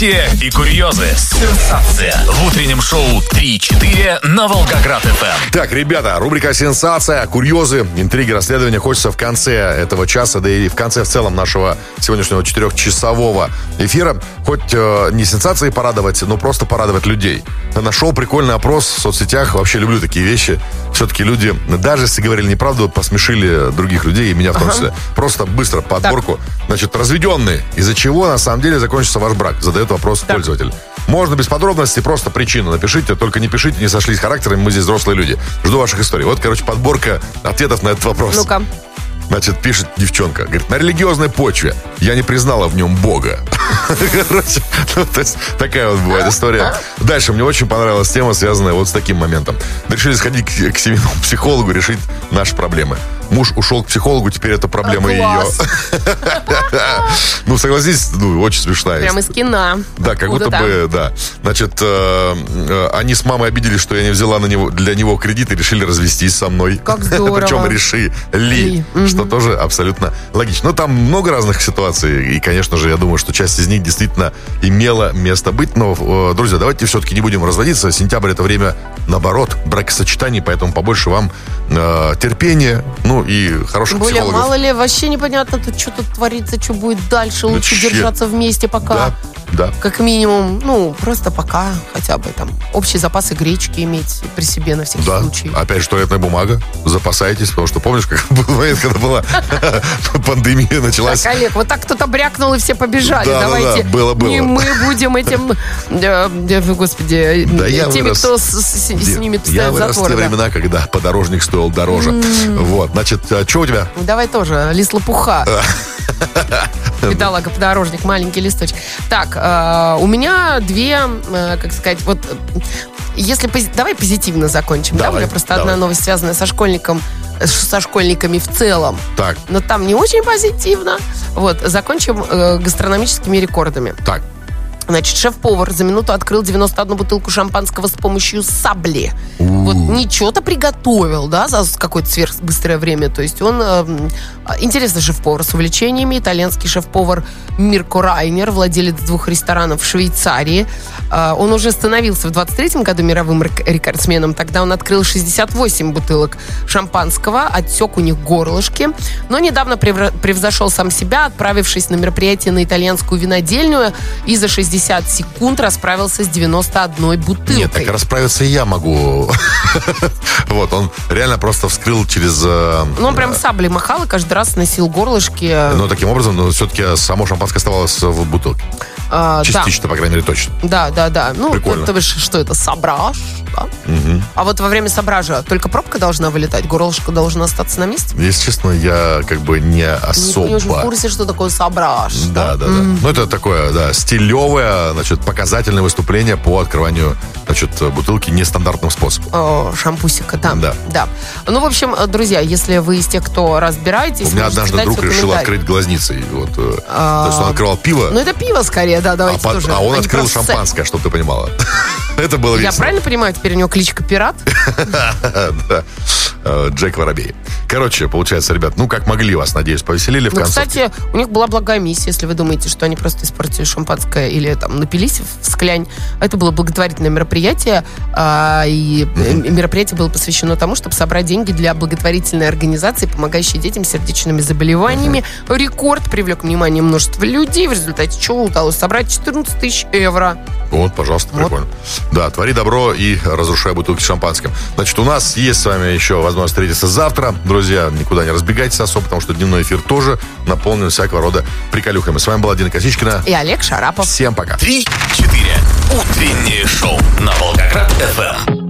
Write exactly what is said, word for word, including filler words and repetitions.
И курьезы. Сенсация. В утреннем шоу три-четыре на Волгоград эф эм. Так, ребята, рубрика «Сенсация», курьезы, интриги, расследования. Хочется в конце этого часа, да и в конце в целом нашего сегодняшнего четырехчасового эфира хоть э, не сенсации порадовать, но просто порадовать людей. Нашел прикольный опрос в соцсетях. Вообще люблю такие вещи. Все-таки люди, даже если говорили неправду, посмешили других людей, и меня в том числе. Ага. Просто быстро подборку. Так. Значит, разведенные. Из-за чего на самом деле закончится ваш брак? Задает вопрос так. пользователь. Можно без подробностей, просто причину напишите. Только не пишите, не сошлись характерами, мы здесь взрослые люди. Жду ваших историй. Вот, короче, подборка ответов на этот вопрос. Ну-ка. Значит, пишет девчонка. Говорит, на религиозной почве я не признала в нем Бога. Короче, ну, то есть такая вот бывает история. Дальше мне очень понравилась тема, связанная вот с таким моментом. Решили сходить к, к семейному психологу, решить наши проблемы. Муж ушел к психологу, теперь это проблема а, ее. Ну, согласитесь, ну, очень смешная. Прям из кино. Да, как будто бы, да. Значит, они с мамой обиделись, что я не взяла на него, для него кредит и решили развестись со мной. Как здорово. Причем решили, что тоже абсолютно логично. Но там много разных ситуаций, и, конечно же, я думаю, что часть из них действительно имела место быть. Но, друзья, давайте все-таки не будем разводиться. Сентябрь — это время, наоборот, бракосочетаний, поэтому побольше вам э, терпения, ну и хороших более, психологов. Мало ли, вообще непонятно, тут что тут творится, что будет дальше. Да лучше че? держаться вместе пока. Да, да. Как минимум, ну, просто пока хотя бы там общие запасы гречки иметь при себе на всякий да. случай. Опять же, туалетная бумага. Запасайтесь, потому что помнишь, как был момент, когда была пандемия началась. Так, Олег, вот так кто-то брякнул, и все побежали. Да, Давайте да, да. Было, было. не мы будем этим, господи, да теми, вырос, кто с, с, с ними стоят затвор. Я вырос в те времена, когда подорожник стоил дороже. Mm. Вот, значит, что у тебя? Давай тоже, лист лопуха. Бедолага, подорожник, маленький листочек. Так, э, у меня две, э, как сказать, вот, если, давай позитивно закончим. Давай, да, у меня просто давай. одна новость, связанная со школьником, со школьниками в целом. Так. Но там не очень позитивно. Вот, закончим э, гастрономическими рекордами. Так. Значит, шеф-повар за минуту открыл девяносто одну бутылку шампанского с помощью сабли. У-у-у. Вот ничего-то приготовил, да, за какое-то сверхбыстрое время. То есть он э, интересный шеф-повар с увлечениями. Итальянский шеф-повар Мирко Райнер, владелец двух ресторанов в Швейцарии. Э, он уже становился в двадцать третьем году мировым рекордсменом. Тогда он открыл шестьдесят восемь бутылок шампанского, отсек у них горлышки. Но недавно превзошел сам себя, отправившись на мероприятие на итальянскую винодельню и за шестьдесят секунд расправился с девяносто одной бутылкой. Нет, так расправиться и я могу. Вот, он реально просто вскрыл через... Ну, он прям саблей махал и каждый раз носил горлышки. Но таким образом, но все-таки само шампанское оставалось в бутылке. А, частично, да. по крайней мере, точно. Да, да, да. Ну, прикольно. То, то, что это, сабраж, да? Угу. А вот во время сабража только пробка должна вылетать, горлышко должно остаться на месте? Если честно, я как бы не особо... Не, не очень в курсе, что такое сабраж. Да, да, да. Mm. Ну, это такое, да, стилевое, значит, показательное выступление по открыванию, значит, бутылки нестандартным способом. О, шампусика, да. Да. Да. Ну, в общем, друзья, если вы из тех, кто разбираетесь... У меня однажды друг решил открыть глазницей. Вот, а... То есть он открывал пиво. Ну, это пиво скорее, да, давайте а тоже. А он открыл шампанское, чтобы ты понимала. Это было весело. Я правильно понимаю, теперь у него кличка Пират? Да. Джек Воробей. Короче, получается, ребят, ну, как могли вас, надеюсь, повеселили в конце. Кстати, у них была благая миссия, если вы думаете, что они просто испортили шампанское или там напились в склянь. Это было благотворительное мероприятие, и мероприятие было посвящено тому, чтобы собрать деньги для благотворительной организации, помогающей детям с сердечными заболеваниями. Рекорд привлек внимание множества людей, в результате чего удалось собрать четырнадцать тысяч евро. Вот, пожалуйста, вот. Прикольно. Да, твори добро и разрушай бутылки с шампанским. Значит, у нас есть с вами еще возможность встретиться завтра. Друзья, никуда не разбегайтесь особо, потому что дневной эфир тоже наполнен всякого рода приколюхами. С вами была Дина Косичкина и Олег Шарапов. Всем пока. Три-четыре. Утреннее шоу на Волгоград эф эм.